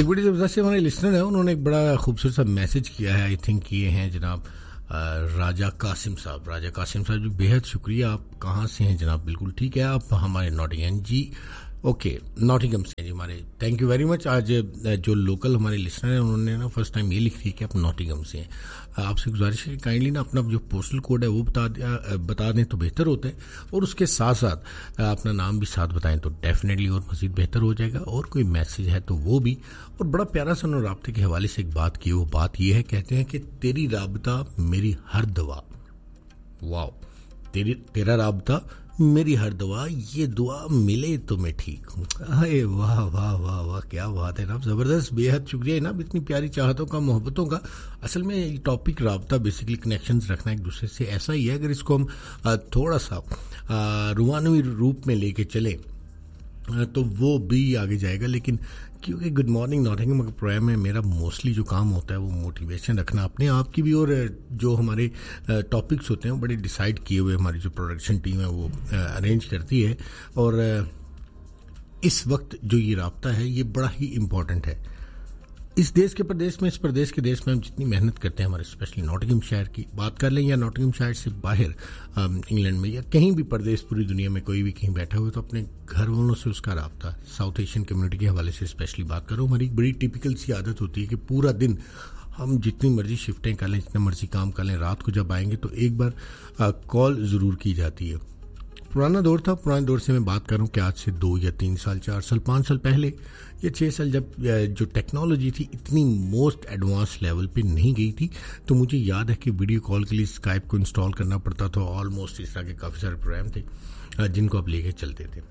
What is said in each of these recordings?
एक बड़ी ज़बरदस्त हमारे लिसनर है, उन्होंने एक बड़ा खूबसूरत सा मैसेज किया है। आई थिंक ये हैं जनाब राजा कासिम साहब। राजा कासिम साहब जी, बेहद शुक्रिया। आप कहाँ से हैं जनाब? बिल्कुल ठीक है, आप हमारे नॉटिंघम जी, ओके, नॉटिंघम से हैं जी हमारे। Thank you very much. आज जो लोकल हमारे लिसनर हैं उन्होंने ना फर्स्ट टाइम ये लिख दी कि आप नॉटिंघम से हैं। आपसे गुजारिश है कि काइंडली ना अपना जो पोस्टल कोड है वो बता दें तो बेहतर होता है, और उसके साथ साथ अपना नाम भी साथ बताएं तो डेफिनेटली और मज़ीद बेहतर हो जाएगा। और कोई मैसेज है तो वो भी। और बड़ा प्यारा सा उन्होंने राब्ते के हवाले से एक बात की, वो बात ये है, कहते हैं कि तेरी राबता मेरी हर दवा। वाह, तेरा राबता मेरी हर दवा, ये दुआ मिले तो मैं ठीक हूँ। अरे वाह वाह वाह वाह, क्या बात है ना, ज़बरदस्त, बेहद शुक्रिया ना इतनी प्यारी चाहतों का, मोहब्बतों का। असल में ये टॉपिक राब्ता, बेसिकली कनेक्शंस रखना एक दूसरे से, ऐसा ही है। अगर इसको हम थोड़ा सा रुमानवी रूप में लेके चलें तो वो भी आगे जाएगा। लेकिन क्योंकि गुड मॉर्निंग नॉटिंघम का प्रोग्राम है, मेरा मोस्टली जो काम होता है वो मोटिवेशन रखना अपने आप की भी, और जो हमारे टॉपिक्स होते हैं वो बड़े डिसाइड किए हुए हमारी जो प्रोडक्शन टीम है वो अरेंज करती है। और इस वक्त जो ये राब्ता है ये बड़ा ही इम्पॉर्टेंट है। इस देश के प्रदेश में, इस प्रदेश के देश में हम जितनी मेहनत करते हैं, हमारे स्पेशली नॉटिंघम शहर की बात कर लें या नॉटिंघम शहर से बाहर इंग्लैंड में या कहीं भी प्रदेश, पूरी दुनिया में कोई भी कहीं बैठा हुआ तो अपने घर वालों से उसका राब्ता, साउथ एशियन कम्युनिटी के हवाले से स्पेशली बात करो। हमारी एक बड़ी टिपिकल सी आदत होती है कि पूरा दिन हम जितनी मर्जी शिफ्टें कर लें, जितना मर्जी काम कर लें, रात को जब आएंगे तो एक बार कॉल ज़रूर की जाती है। पुराना दौर था, पुराने दौर से मैं बात करूं कि आज से 2 या 3 साल, 4 साल, 5 साल पहले या 6 साल, जब जो टेक्नोलॉजी थी इतनी मोस्ट एडवांस लेवल पे नहीं गई थी, तो मुझे याद है कि वीडियो कॉल के लिए स्काइप को इंस्टॉल करना पड़ता था। ऑलमोस्ट इस तरह के काफ़ी सारे प्रोग्राम थे जिनको आप लेके चलते थे।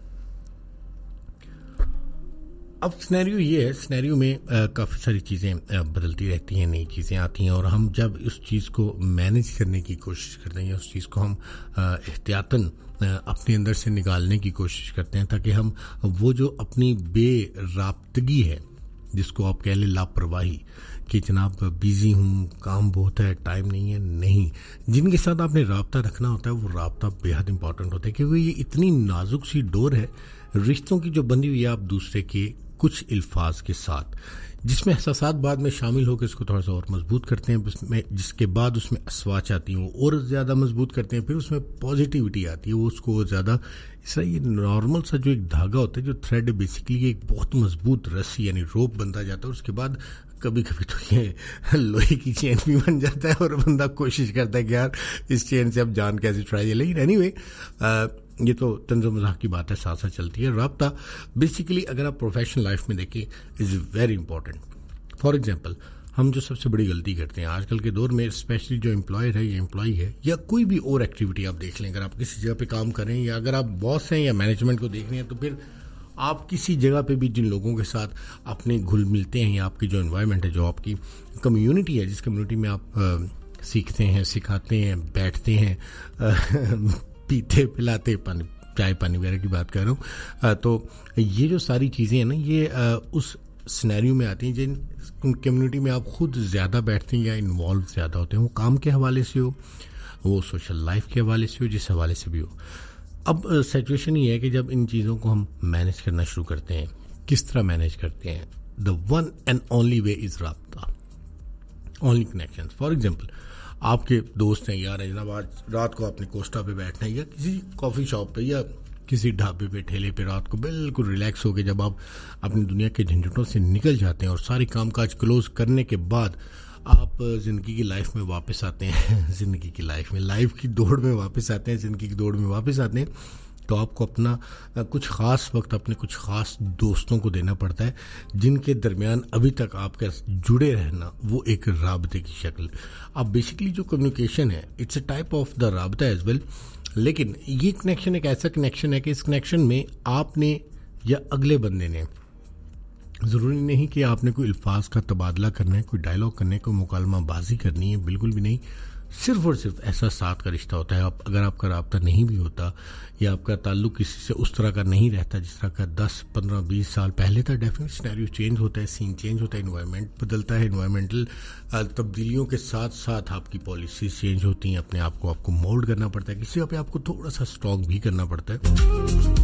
अब सिनेरियो ये है, सिनेरियो में काफ़ी सारी चीज़ें बदलती रहती हैं, नई चीज़ें आती हैं, और हम जब उस चीज़ को मैनेज करने की कोशिश करते हैं या उस चीज़ को हम एहतियातन अपने अंदर से निकालने की कोशिश करते हैं, ताकि हम वो जो अपनी बेराब्तगी है, जिसको आप कह लें लापरवाही, कि जनाब बिजी हूँ, काम बहुत है, टाइम नहीं है, नहीं, जिनके साथ आपने राब्ता रखना होता है वो राब्ता बेहद इंपॉर्टेंट होता है, क्योंकि ये इतनी नाजुक सी डोर है रिश्तों की जो बंधी हुई है आप दूसरे के कुछ अल्फाज के साथ, जिसमें एहसासात बाद में शामिल होकर इसको थोड़ा सा और मजबूत करते हैं, जिसके बाद उसमें असवाच आती हैं वो और ज़्यादा मजबूत करते हैं, फिर उसमें पॉजिटिविटी आती है वो उसको और ज़्यादा। इस तरह ये नॉर्मल सा जो एक धागा होता है, जो थ्रेड है, बेसिकली एक बहुत मजबूत रस्सी यानी रोप बनता जाता है। उसके बाद कभी कभी तो ये लोहे की चेन भी बन जाता है और बंदा कोशिश करता है कि यार इस चेन से अब जान कैसे छुड़ाइए। लेकिन एनीवे ये तो तंज़ो मज़ाक की बात है, साथ साथ चलती है। राब्ता बेसिकली अगर आप प्रोफेशनल लाइफ में देखें is very important. For example, हम जो सबसे बड़ी गलती करते हैं आजकल के दौर में, स्पेशली जो एम्प्लॉयर है या एम्प्लॉई है या कोई भी और एक्टिविटी आप देख लें, अगर आप किसी जगह पे काम कर रहे हैं या अगर आप बॉस हैं या मैनेजमेंट को देख रहे हैं, तो फिर आप किसी जगह पे भी जिन लोगों के साथ अपने घुल मिलते हैं या आपकी जो एनवायरनमेंट है, जो आपकी कम्युनिटी है, जिस कम्युनिटी में आप सीखते हैं, सिखाते हैं, बैठते हैं, पीते पिलाते, पानी, चाय पानी वगैरह की बात कर रहा हूँ, तो ये जो सारी चीज़ें हैं ना, ये उस सिनेरियो में आती हैं जिन कम्युनिटी में आप खुद ज़्यादा बैठते हैं या इन्वॉल्व ज़्यादा होते हैं, वो काम के हवाले से हो, वो सोशल लाइफ के हवाले से हो, जिस हवाले से भी हो। अब सिचुएशन ये है कि जब इन चीज़ों को हम मैनेज करना शुरू करते हैं, किस तरह मैनेज करते हैं? The one and only way is राब्ता, ओनली कनेक्शन। फॉर एग्जाम्पल, आपके दोस्त हैं, यार जनाब आज रात को आपने कोस्टा पे बैठना है या किसी कॉफ़ी शॉप पे या किसी ढाबे पे, ठेले पे, रात को बिल्कुल रिलैक्स होकर जब आप अपनी दुनिया के झंझटों से निकल जाते हैं और सारे कामकाज क्लोज करने के बाद आप ज़िंदगी की लाइफ में वापस आते हैं, ज़िंदगी की लाइफ में, लाइफ की दौड़ में वापस आते हैं, ज़िंदगी की दौड़ में वापस आते हैं, तो आपको अपना कुछ ख़ास वक्त अपने कुछ ख़ास दोस्तों को देना पड़ता है, जिनके दरमियान अभी तक आपके जुड़े रहना वो एक राबते की शक्ल। अब बेसिकली जो कम्युनिकेशन है it's a type of the राबता एज वेल, लेकिन ये कनेक्शन एक ऐसा कनेक्शन है कि इस कनेक्शन में आपने या अगले बंदे ने, ज़रूरी नहीं कि आपने कोई अल्फाज का तबादला करना है, कोई डायलॉग करना है, कोई मुकालमाबाजी करनी है, बिल्कुल भी नहीं। सिर्फ और सिर्फ एहसासात का रिश्ता होता है। अगर आपका राब्ता नहीं भी होता या आपका ताल्लुक किसी से उस तरह का नहीं रहता जिस तरह का 10, 15, 20 साल पहले था, डेफिनेट सिनेरियो चेंज होता है, सीन चेंज होता है, इन्वायरमेंट बदलता है, इन्वायरमेंटल तब्दीलियों के साथ साथ आपकी पॉलिसीज चेंज होती हैं, अपने आप को आपको मोल्ड करना पड़ता है, किसी पे आपको थोड़ा सा स्ट्रॉन्ग भी करना पड़ता है।